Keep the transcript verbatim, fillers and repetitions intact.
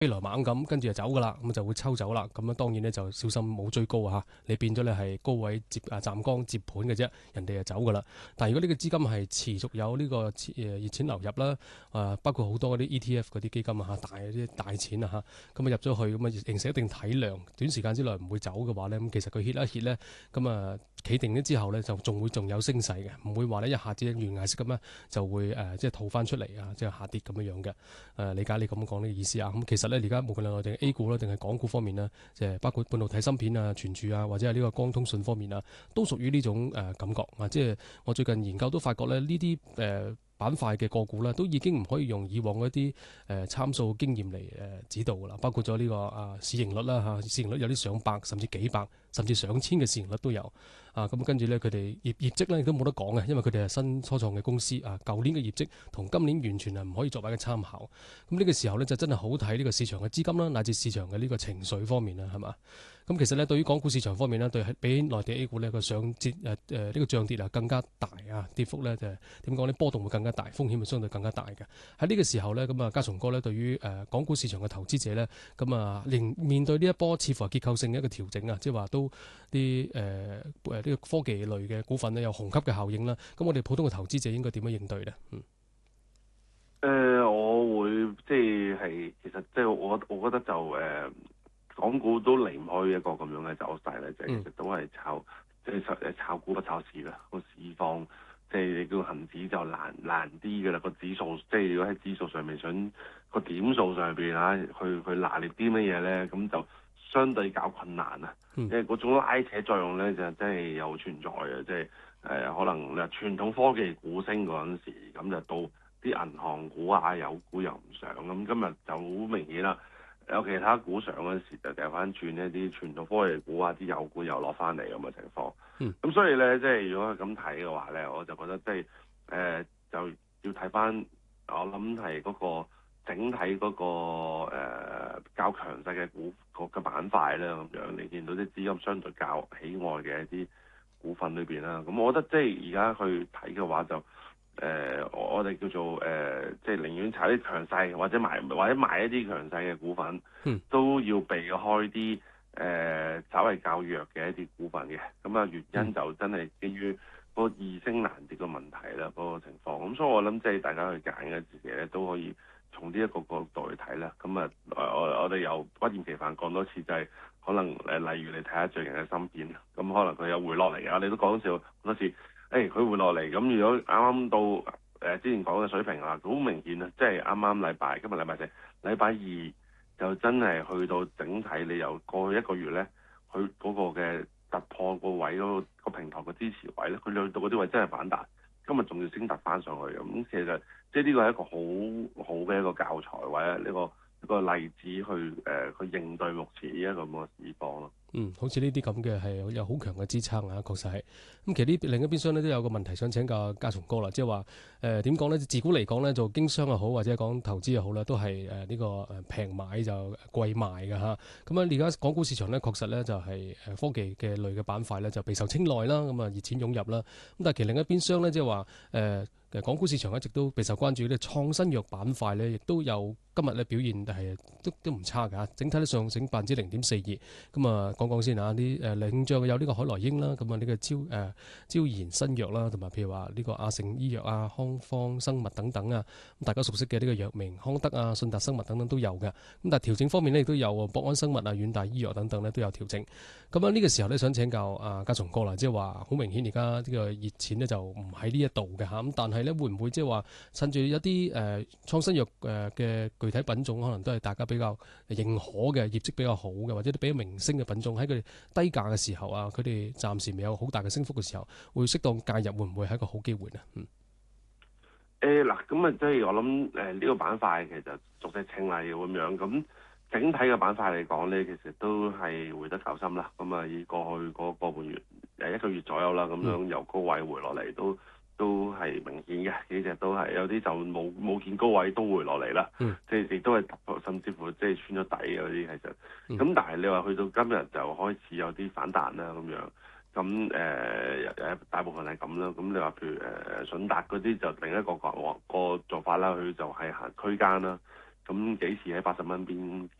飛來猛咁，跟住就走噶啦，咁就會抽走啦。咁樣當然咧就小心冇追高啊！你變咗你係高位接啊站崗接盤嘅啫，人哋就走噶啦。但係如果呢個資金係持續有呢個誒熱錢流入啦，啊包括好多嗰啲 E T F 嗰啲基金啊大啲大錢啊嚇，咁啊入咗去咁啊形成一定體量，短時間之內唔會走嘅話咧，咁其實佢 hit 一 hit 咧，咁啊企定咗之後咧就仲會仲有升勢嘅，唔會話咧一下子懸崖式咁咧就會誒、呃、即係套翻出嚟啊，即係下跌咁樣樣嘅。誒、呃、理解你咁講呢個意思啊？咁其實咧而家無論係定 A 股啦，定係港股方面啦，即係包括半導體芯片啊、存儲啊，或者係呢個光通訊方面啊，都屬於呢種誒、呃、感覺啊。即係我最近研究都發覺咧，呢啲誒板塊嘅個股咧，都已經唔可以用以往嗰啲誒參數經驗嚟誒指導㗎啦。包括咗呢、這個啊市盈率啦嚇，市盈率有啲上百甚至幾百甚至上千嘅市盈率都有啊。咁跟住咧，佢哋業業績咧亦都冇得講嘅，因為佢哋係新初創嘅公司啊。舊年嘅業績同今年完全係唔可以作為一個參考。咁呢個時候咧就真係好睇呢個市場嘅資金啦，乃至市場嘅呢個情緒方面啦，係嘛？咁其實咧，對於港股市場方面呢，對比內地 A 股呢個上跌誒誒呢個漲跌啊更加大啊，跌幅咧就係點講呢？波動會更加大，風險會相對更加大嘅。喺呢個時候呢，咁啊，家松哥呢對於誒港股市場嘅投資者呢，咁啊，連面對呢一波似乎係結構性嘅一個調整啊，即係話都啲誒誒呢個科技類嘅股份呢，有虹吸嘅效應啦。咁我哋普通嘅投資者應該點樣應對呢？嗯。 誒、呃，我會即係其實即係我我覺得就誒、呃，港股都離唔開一個咁樣嘅走勢咧，就係、其實都係炒即係誒炒股不炒市啦。個市況即係你個恆指就難難啲嘅啦。個指數即係如果喺指數上面想個點數上邊嚇去去拿捏啲乜嘢咧，咁就相對較困難啊。 嗯、 因為嗰種拉扯作用咧就真係有存在嘅，即係誒可能你話傳統科技股升嗰陣時，咁就到啲銀行股啊、有股又唔上，咁今日就好明顯啦。有其他股上嗰陣時，就掉翻轉一啲傳統科技股啊、啲有股又落翻嚟咁嘅情況。咁、嗯、所以咧，即係如果係咁睇嘅話咧，我就覺得即係誒就要睇翻，我諗係嗰個整體嗰、嗰個誒、呃、較強勢嘅股個嘅板塊咧，咁樣你見到啲資金相對較喜愛嘅一啲股份裏邊啦。咁我覺得即係而家去睇嘅話就。誒、呃，我哋叫做誒、呃，即係寧願炒啲強勢，或者買或者買一啲強勢嘅股份， 嗯、都都要避開啲誒、呃、稍為較弱嘅一啲股份嘅。咁啊，原因就真係基於嗰個易升難跌嘅問題啦，嗰、那個情況。咁所以我諗即係大家去揀嘅時咧，都可以從呢一個角度去睇啦。咁啊，我我哋又不厭其煩講多次，就係、是、可能誒，例如你睇下最近嘅芯片，咁可能佢有回落嚟啊，你都講笑好多次。誒佢回落嚟，咁如果啱啱到誒、呃、之前講嘅水平啊，好明顯啊，即係啱啱禮拜，今日禮拜四，禮拜二就真係去到整體，你由過去一個月咧，佢嗰個嘅突破個位嗰、嗰個平台嘅支持位咧，佢去到嗰啲位真係反彈，今日仲要升突翻上去咁，其實即係呢個係一個好好嘅一個教材或者呢個一個例子去誒、呃、去應對目前呢一個咁嘅市況咯。 嗯，好似呢啲咁嘅係有好強嘅支撐啊，確實係。咁其實呢另一邊廂咧都有個問題想請教家松哥啦，即係話誒點講咧？自古嚟講咧，做經商又好，或者講投資又好啦，都係誒呢個誒平買就貴賣嘅嚇。咁啊，而家港股市場咧確實咧就係誒科技嘅類嘅板塊咧就備受青睞啦，咁啊熱錢湧入啦。咁但係其實另一邊廂咧，即係話誒誒港股市場一直都備受關注嘅創新藥板塊咧，亦都有今日咧表現係都都唔差㗎嚇，整體都上升百分之零點四二。咁啊講講先啊，啲誒領漲有呢個海萊英啦，咁啊呢個招誒、呃、招研新藥啦，同埋譬如話呢個亞盛醫藥啊、康方生物等等啊，咁大家熟悉嘅呢個藥明康德啊、信達生物等等都有嘅。咁但係調整方面呢，亦都有博安生物啊、遠大醫藥等等咧都有調整。咁啊呢個時候咧想請教啊家松哥啦，即係話好明顯而家呢個熱錢咧就唔喺呢一度嘅嚇，咁但係咧會唔會即係話趁住一啲誒、呃、創新藥誒嘅具體品種，可能都係大家比較認可嘅業績比較好嘅，或者啲比較明星嘅品種喺佢哋低價嘅時候啊，佢哋暫時未有好大嘅升幅嘅時候，會適當介入，會唔會係一個好機會呢？嗯。 誒嗱，咁啊，即係我諗誒呢個板塊其實逐隻青睞咁樣，咁整體嘅板塊嚟講咧，其實都係回得較深啦。咁啊，以過去嗰個半月誒一個月左右啦，咁樣由高位回落嚟都都係明顯嘅，幾隻都係有啲就冇冇見高位都回落嚟啦。嗯、即係亦都係突破，甚至乎即係穿咗底嗰啲其實。咁、嗯、但係你話去到今日就開始有啲反彈啦咁樣。咁誒誒大部分係咁啦，咁你話譬如誒、呃、順達嗰啲就另一個個個做法啦，佢就係行區間啦。 咁幾時喺八十蚊邊